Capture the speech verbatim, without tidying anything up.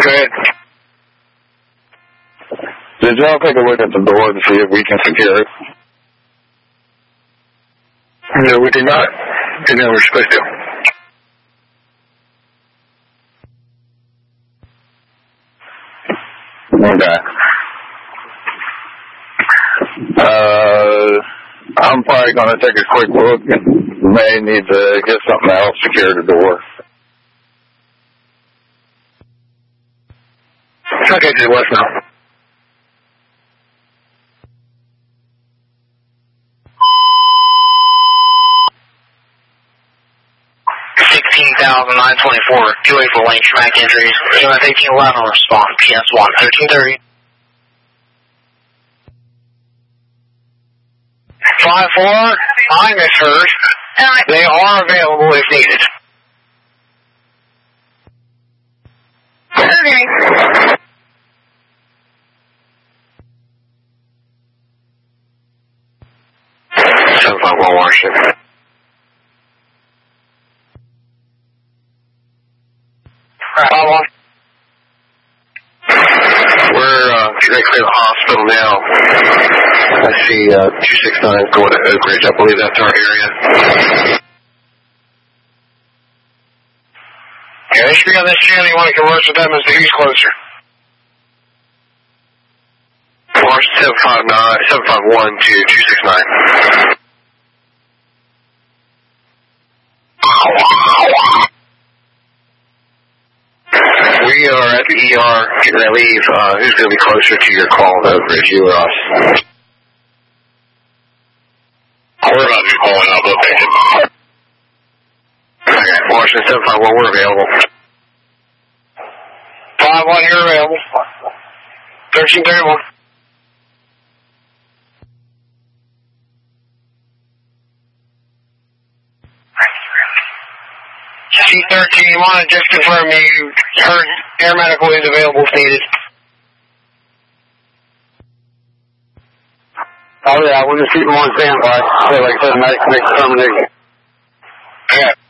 Go ahead. Did y'all take a look at the door to see if we can secure it? No, we did not. Didn't know we were supposed to. Okay. Uh, I'm probably going to take a quick look and may need to get something else to secure the door. Okay, to the west now. sixteen thousand nine twenty-four, two eight for lane traumatic injuries. E M S eighteen eleven on response, P S one, thirteen thirty. five four, I misheard. They are available if needed. Okay. seven five one Washington. Right, one. We're uh, trying to clear the hospital now. I see uh, two six nine going to Oak Ridge. I believe that's our area. Yeah, they should be on this channel. You want to converse with them as to who's closer. March seven five nine, seven five one to two six nine. We are at the E R getting ready to leave. Uh, who's going to be closer to your call, Oak Ridge, you or us? We're about to be calling out both patients. Okay, Washington seven five one, we're available. five one, you're available. thirteen thirty-one. C thirteen, you want to just confirm you heard air medical is available if needed? Oh yeah, we'll just keep them on standby. So like I said, make, make determination. Okay.